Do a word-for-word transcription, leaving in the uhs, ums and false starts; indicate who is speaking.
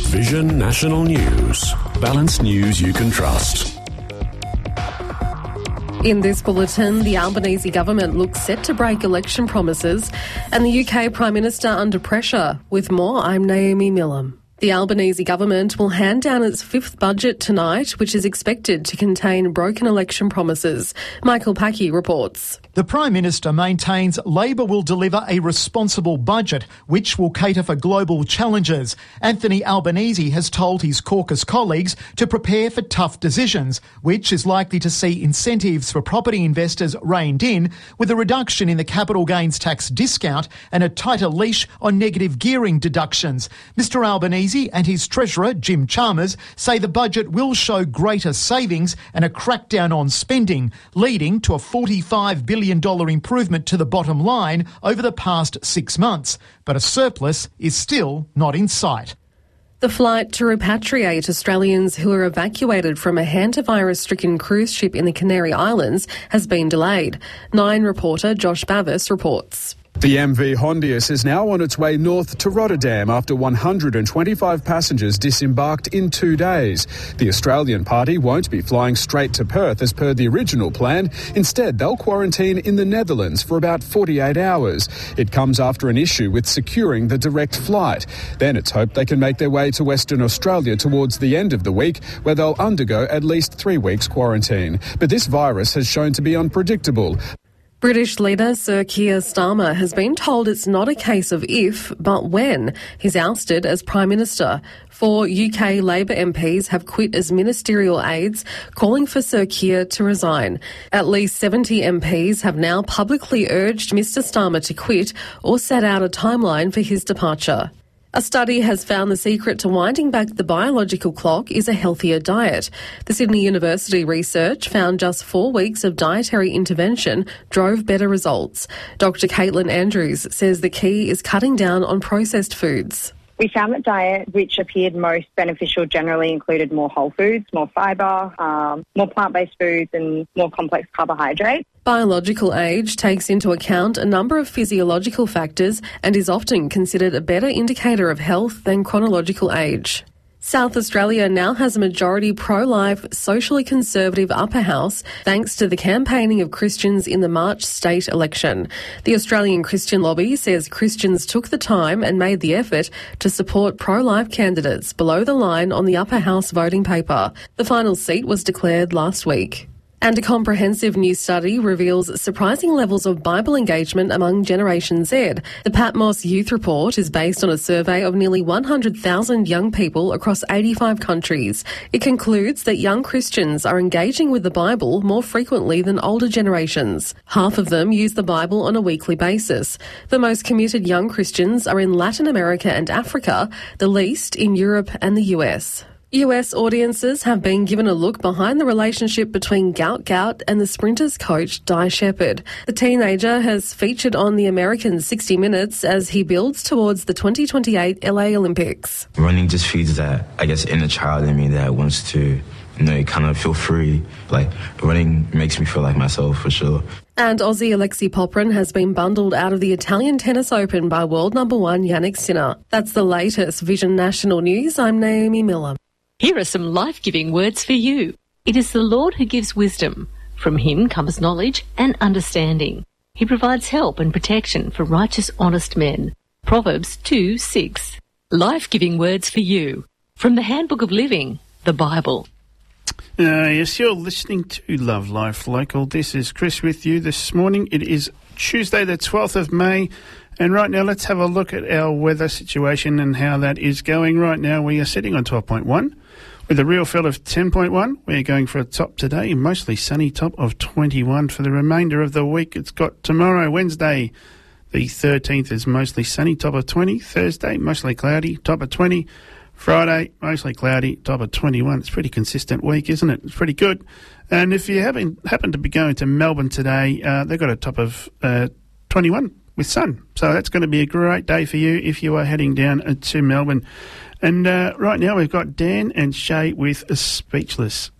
Speaker 1: Vision National News. Balanced news you can trust.
Speaker 2: In this bulletin, the Albanese government looks set to break election promises and the U K Prime Minister under pressure. With more, I'm Naomi Millam. The Albanese government will hand down its fifth budget tonight, which is expected to contain broken election promises. Michael Packy reports.
Speaker 3: The Prime Minister maintains Labor will deliver a responsible budget which will cater for global challenges. Anthony Albanese has told his caucus colleagues to prepare for tough decisions, which is likely to see incentives for property investors reined in, with a reduction in the capital gains tax discount and a tighter leash on negative gearing deductions. Mister Albanese and his Treasurer, Jim Chalmers, say the budget will show greater savings and a crackdown on spending, leading to a forty-five billion dollars improvement to the bottom line over the past six months. But a surplus is still not in sight.
Speaker 2: The flight to repatriate Australians who are evacuated from a hantavirus-stricken cruise ship in the Canary Islands has been delayed. Nine reporter Josh Bavis reports.
Speaker 4: The M V Hondius is now on its way north to Rotterdam after one hundred twenty-five passengers disembarked in two days. The Australian party won't be flying straight to Perth as per the original plan. Instead, they'll quarantine in the Netherlands for about forty-eight hours. It comes after an issue with securing the direct flight. Then it's hoped they can make their way to Western Australia towards the end of the week, where they'll undergo at least three weeks quarantine. But this virus has shown to be unpredictable.
Speaker 2: British leader Sir Keir Starmer has been told it's not a case of if, but when he's ousted as Prime Minister. Four U K Labor M Ps have quit as ministerial aides, calling for Sir Keir to resign. At least seventy M Ps have now publicly urged Mr Starmer to quit or set out a timeline for his departure. A study has found the secret to winding back the biological clock is a healthier diet. The Sydney University research found just four weeks of dietary intervention drove better results. Doctor Caitlin Andrews says the key is cutting down on processed foods.
Speaker 5: We found that diet which appeared most beneficial generally included more whole foods, more fibre, um, more plant-based foods and more complex carbohydrates.
Speaker 2: Biological age takes into account a number of physiological factors and is often considered a better indicator of health than chronological age. South Australia now has a majority pro-life, socially conservative upper house thanks to the campaigning of Christians in the March state election. The Australian Christian Lobby says Christians took the time and made the effort to support pro-life candidates below the line on the upper house voting paper. The final seat was declared last week. And a comprehensive new study reveals surprising levels of Bible engagement among Generation Z. The Patmos Youth Report is based on a survey of nearly one hundred thousand young people across eighty-five countries. It concludes that young Christians are engaging with the Bible more frequently than older generations. Half of them use the Bible on a weekly basis. The most committed young Christians are in Latin America and Africa, the least in Europe and the U S. U S audiences have been given a look behind the relationship between Gout Gout and the Sprinters coach Di Shepherd. The teenager has featured on the American sixty minutes as he builds towards the twenty twenty-eight L A Olympics.
Speaker 6: Running just feeds that, I guess, inner child in me that wants to, you know, kind of feel free. Like, running makes me feel like myself, for sure.
Speaker 2: And Aussie Alexei Poprin has been bundled out of the Italian Tennis Open by world number one Jannik Sinner. That's the latest Vision National News. I'm Naomi Millam.
Speaker 7: Here are some life-giving words for you. It is the Lord who gives wisdom. From him comes knowledge and understanding. He provides help and protection for righteous, honest men. Proverbs two six. Life-giving words for you. From the Handbook of Living, the Bible.
Speaker 8: Uh, yes, you're listening to Love Life Local. This is Chris with you this morning. It is Tuesday the twelfth of May. And right now, let's have a look at our weather situation and how that is going. Right now, we are sitting on twelve point one. With a real feel of ten point one, we're going for a top today, mostly sunny top of twenty-one. For the remainder of the week, it's got tomorrow, Wednesday, the thirteenth, is mostly sunny, top of twenty. Thursday, mostly cloudy, top of twenty. Friday, mostly cloudy, top of twenty-one. It's a pretty consistent week, isn't it? It's pretty good. And if you happen, happen to be going to Melbourne today, uh, they've got a top of uh, twenty-one with sun. So that's going to be a great day for you if you are heading down to Melbourne. And uh, right now we've got Dan and Shay with Speechless.